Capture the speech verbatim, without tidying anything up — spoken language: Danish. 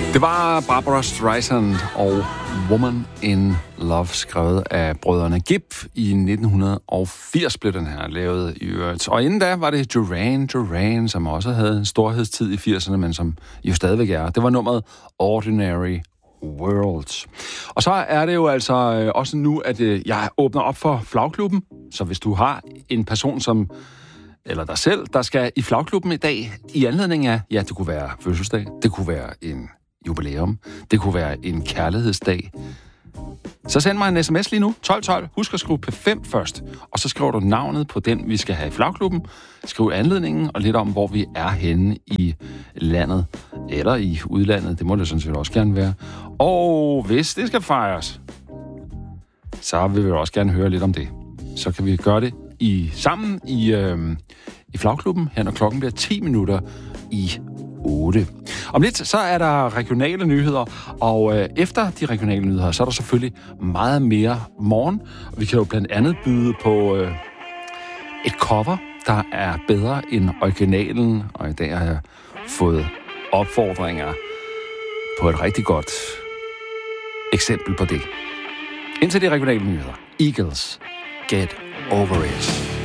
Det var Barbra Streisand og Woman in Love, skrevet af brødrene Gibb. I nitten firs blev den her lavet i øvrigt. Og inden da var det Duran Duran, som også havde en storhedstid i firserne, men som jo stadigvæk er. Det var nummeret Ordinary Worlds. Og så er det jo altså også nu, at jeg åbner op for Flagklubben. Så hvis du har en person, som eller dig selv, der skal i Flagklubben i dag, i anledning af, ja, det kunne være fødselsdag, det kunne være en jubilæum, det kunne være en kærlighedsdag, så send mig en sms lige nu, tolv tolv. Husk at skrive P fem først, og så skriver du navnet på den, vi skal have i Flagklubben. Skriv anledningen og lidt om, hvor vi er henne i landet, eller i udlandet, det må det sådan set også gerne være. Og hvis det skal fejres, så vil vi også gerne høre lidt om det. Så kan vi gøre det i sammen i, øh, i Flagklubben, her når klokken bliver ti minutter i otte. Om lidt, så er der regionale nyheder, og øh, efter de regionale nyheder, så er der selvfølgelig meget mere morgen. Vi kan jo blandt andet byde på øh, et cover, der er bedre end originalen, og i dag har jeg fået opfordringer på et rigtig godt eksempel på det. Indtil de regionale nyheder. Eagles, Get Over It.